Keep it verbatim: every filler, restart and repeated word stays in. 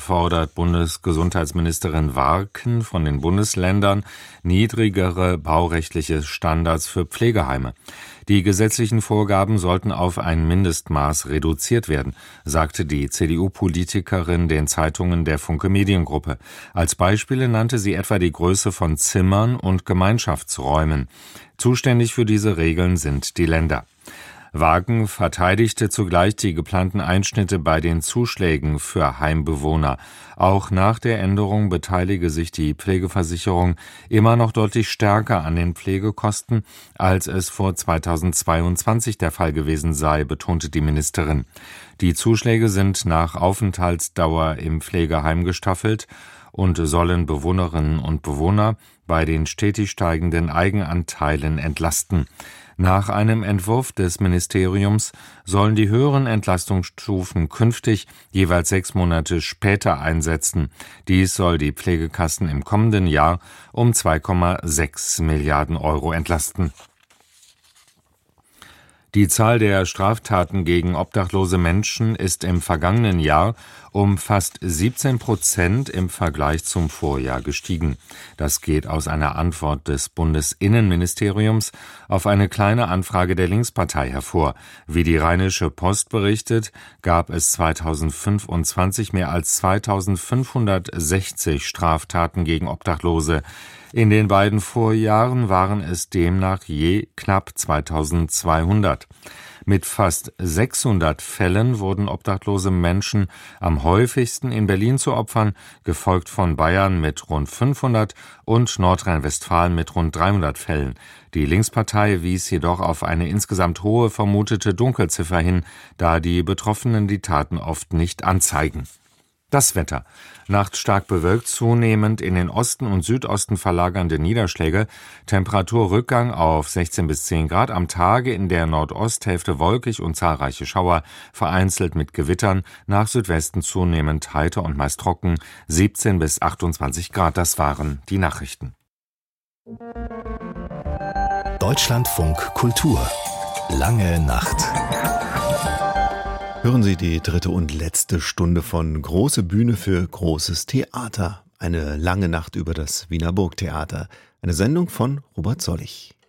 fordert Bundesgesundheitsministerin Warken von den Bundesländern niedrigere baurechtliche Standards für Pflegeheime. Die gesetzlichen Vorgaben sollten auf ein Mindestmaß reduziert werden, sagte die C D U-Politikerin den Zeitungen der Funke Mediengruppe. Als Beispiele nannte sie etwa die Größe von Zimmern und Gemeinschaftsräumen. Zuständig für diese Regeln sind die Länder. Warken verteidigte zugleich die geplanten Einschnitte bei den Zuschlägen für Heimbewohner. Auch nach der Änderung beteilige sich die Pflegeversicherung immer noch deutlich stärker an den Pflegekosten, als es vor zweitausendzweiundzwanzig der Fall gewesen sei, betonte die Ministerin. Die Zuschläge sind nach Aufenthaltsdauer im Pflegeheim gestaffelt und sollen Bewohnerinnen und Bewohner bei den stetig steigenden Eigenanteilen entlasten. Nach einem Entwurf des Ministeriums sollen die höheren Entlastungsstufen künftig jeweils sechs Monate später einsetzen. Dies soll die Pflegekassen im kommenden Jahr um zwei Komma sechs Milliarden Euro entlasten. Die Zahl der Straftaten gegen obdachlose Menschen ist im vergangenen Jahr um fast siebzehn Prozent im Vergleich zum Vorjahr gestiegen. Das geht aus einer Antwort des Bundesinnenministeriums auf eine kleine Anfrage der Linkspartei hervor. Wie die Rheinische Post berichtet, gab es zweitausendfünfundzwanzig mehr als zweitausendfünfhundertsechzig Straftaten gegen Obdachlose. In den beiden Vorjahren waren es demnach je knapp zweitausendzweihundert. Mit fast sechshundert Fällen wurden obdachlose Menschen am häufigsten in Berlin zu Opfern, gefolgt von Bayern mit rund fünfhundert und Nordrhein-Westfalen mit rund dreihundert Fällen. Die Linkspartei wies jedoch auf eine insgesamt hohe vermutete Dunkelziffer hin, da die Betroffenen die Taten oft nicht anzeigen. Das Wetter. Nacht stark bewölkt, zunehmend in den Osten und Südosten verlagernde Niederschläge, Temperaturrückgang auf sechzehn bis zehn Grad, am Tage in der Nordosthälfte wolkig und zahlreiche Schauer, vereinzelt mit Gewittern, nach Südwesten zunehmend heiter und meist trocken, siebzehn bis achtundzwanzig Grad, das waren die Nachrichten. Deutschlandfunk Kultur. Lange Nacht. Hören Sie die dritte und letzte Stunde von Große Bühne für großes Theater. Eine lange Nacht über das Wiener Burgtheater. Eine Sendung von Robert Sollig.